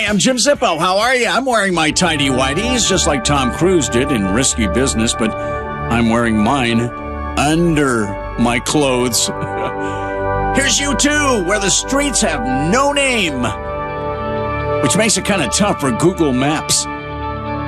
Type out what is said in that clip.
I'm Jim Zippo. How are you? I'm wearing my tidy whities just like Tom Cruise did in Risky Business, but I'm wearing mine under my clothes. Here's U2, where the streets have no name, which makes it kind of tough for Google Maps.